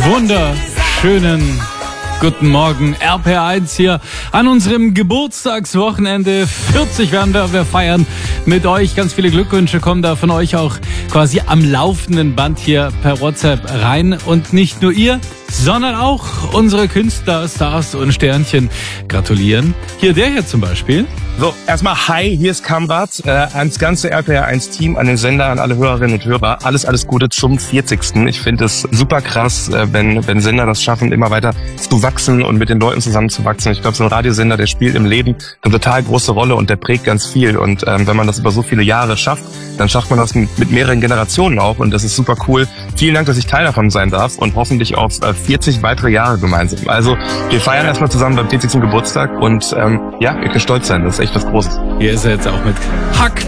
wunderschönen guten Morgen, RPR1 hier an unserem Geburtstagswochenende. 40 werden wir feiern mit euch. Ganz viele Glückwünsche kommen da von euch auch quasi am laufenden Band hier per WhatsApp rein. Und nicht nur ihr, sondern auch unsere Künstler, Stars und Sternchen gratulieren. Hier der hier zum Beispiel. So, erstmal hi, hier ist Kamrat, ans ganze RPR1-Team, an den Sender, an alle Hörerinnen und Hörer. Alles Gute zum 40. Ich finde es super krass, wenn Sender das schaffen, immer weiter zu wachsen und mit den Leuten zusammenzuwachsen. Ich glaube, so ein Radiosender, der spielt im Leben eine total große Rolle und der prägt ganz viel. Und wenn man das über so viele Jahre schafft, dann schafft man das mit mehreren Generationen auch. Und das ist super cool. Vielen Dank, dass ich Teil davon sein darf und hoffentlich auf 40 weitere Jahre gemeinsam. Also wir feiern erstmal zusammen beim 40. Geburtstag und ihr könnt stolz sein. Das ist echt was Großes. Hier ist er jetzt auch mit Hack